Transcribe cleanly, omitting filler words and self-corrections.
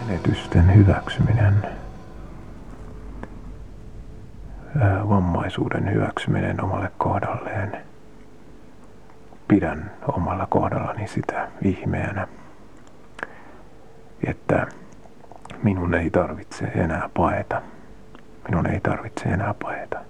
menetysten hyväksyminen, vammaisuuden hyväksyminen omalle kohdalleen. Pidän omalla kohdallani sitä ihmeenä, että minun ei tarvitse enää paeta. Minun ei tarvitse enää paeta.